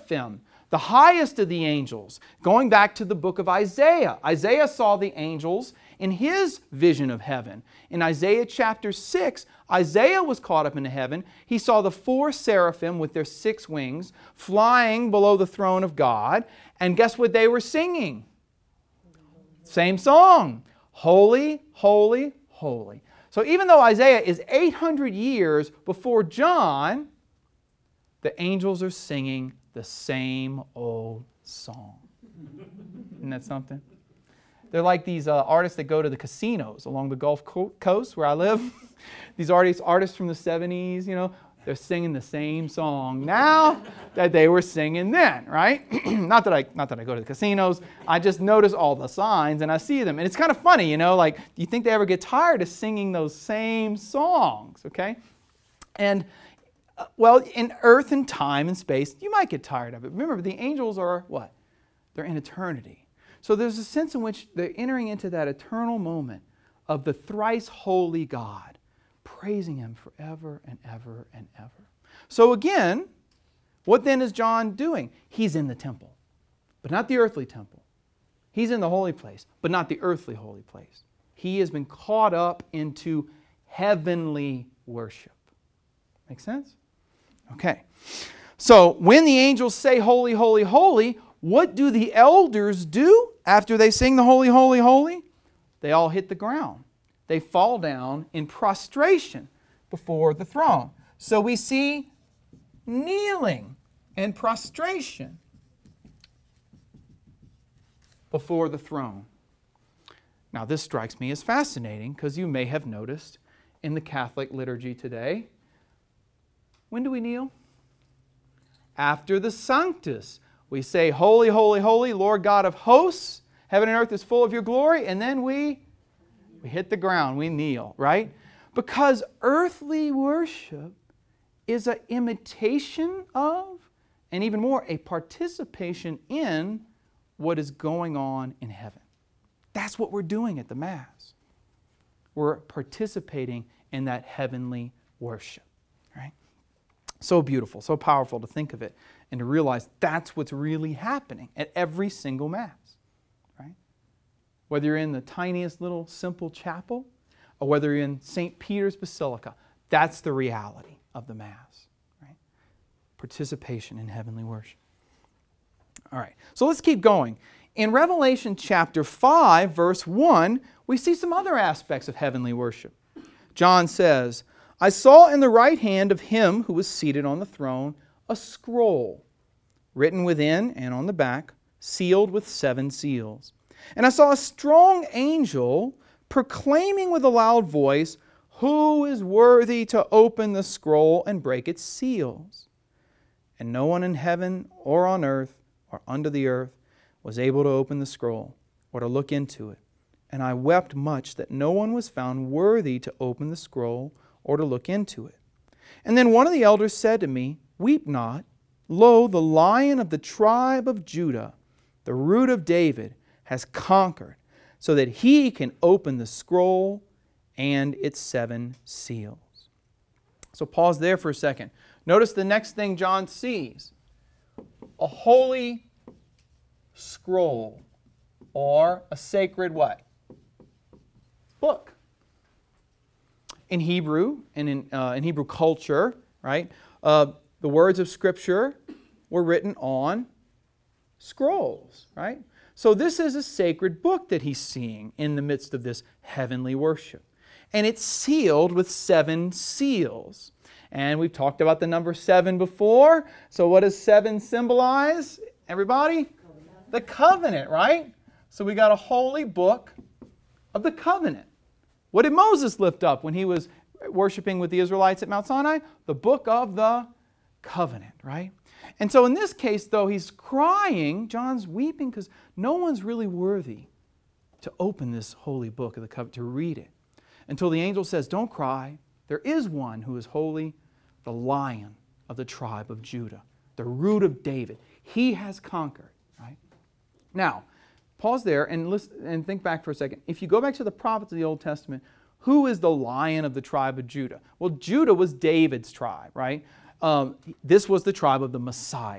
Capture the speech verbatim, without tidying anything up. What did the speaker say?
seraphim, the highest of the angels. Going back to the book of Isaiah. Isaiah saw the angels in his vision of heaven. In Isaiah chapter six, Isaiah was caught up into heaven. He saw the four seraphim with their six wings flying below the throne of God. And guess what they were singing? Same song. Holy, holy, holy. So even though Isaiah is eight hundred years before John, the angels are singing the same old song. Isn't that something? They're like these uh, artists that go to the casinos along the Gulf Coast where I live. These artists, artists from the seventies, you know, they're singing the same song now that they were singing then, right? not that I, not that I go to the casinos. I just notice all the signs and I see them, and it's kind of funny, you know. Like, do you think they ever get tired of singing those same songs? Okay, and uh, well, in earth and time and space, you might get tired of it. Remember, the angels are what? They're in eternity. So there's a sense in which they're entering into that eternal moment of the thrice holy God, praising Him forever and ever and ever. So again, what then is John doing? He's in the temple, but not the earthly temple. He's in the holy place, but not the earthly holy place. He has been caught up into heavenly worship. Make sense? Okay. So when the angels say holy, holy, holy, what do the elders do after they sing the holy, holy, holy? They all hit the ground. They fall down in prostration before the throne. So we see kneeling and prostration before the throne. Now this strikes me as fascinating because you may have noticed in the Catholic liturgy today, when do we kneel? After the Sanctus. We say, holy, holy, holy, Lord God of hosts, heaven and earth is full of your glory, and then we, we hit the ground, we kneel, right? Because earthly worship is an imitation of, and even more, a participation in what is going on in heaven. That's what we're doing at the Mass. We're participating in that heavenly worship, right? So beautiful, so powerful to think of it and to realize that's what's really happening at every single Mass, right? Whether you're in the tiniest little simple chapel or whether you're in Saint Peter's Basilica, that's the reality of the Mass, right? Participation in heavenly worship. All right, so let's keep going. In Revelation chapter five, verse one, we see some other aspects of heavenly worship. John says, I saw in the right hand of Him who was seated on the throne a scroll, written within and on the back, sealed with seven seals. And I saw a strong angel proclaiming with a loud voice, who is worthy to open the scroll and break its seals? And no one in heaven or on earth or under the earth was able to open the scroll or to look into it. And I wept much that no one was found worthy to open the scroll or to look into it. And then one of the elders said to me, weep not. Lo, the Lion of the tribe of Judah, the Root of David, has conquered, so that He can open the scroll and its seven seals. So pause there for a second. Notice the next thing John sees. A holy scroll, or a sacred what? Book. In Hebrew, and in, uh, in Hebrew culture, right, uh, the words of Scripture were written on scrolls, right? So this is a sacred book that he's seeing in the midst of this heavenly worship. And it's sealed with seven seals. And we've talked about the number seven before. So what does seven symbolize, everybody? Covenant. The covenant, right? So we got a holy book of the covenant. What did Moses lift up when he was worshiping with the Israelites at Mount Sinai? The book of the covenant, right? And so in this case, though, he's crying, John's weeping because no one's really worthy to open this holy book of the covenant, to read it. Until the angel says, don't cry. There is one who is holy, the Lion of the tribe of Judah, the Root of David. He has conquered, right? Now, pause there and listen and think back for a second. If you go back to the prophets of the Old Testament, who is the Lion of the tribe of Judah? Well, Judah was David's tribe, right? Um, this was the tribe of the Messiah.